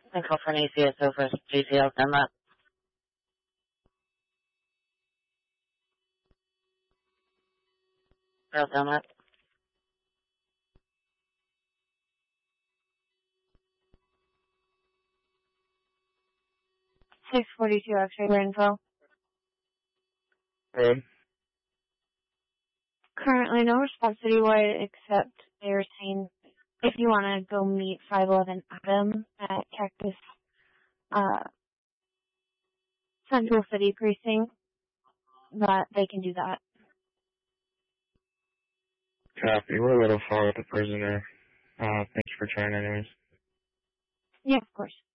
And call for an ACSO for GTL, done that. Girl, done that. 642 X-ray info. Good. Currently no response citywide, except they're saying if you want to go meet 511 Adam at Cactus Central City Precinct, that they can do that. Copy. We're a little far with the prisoner. Thanks for trying anyways. Yeah, of course.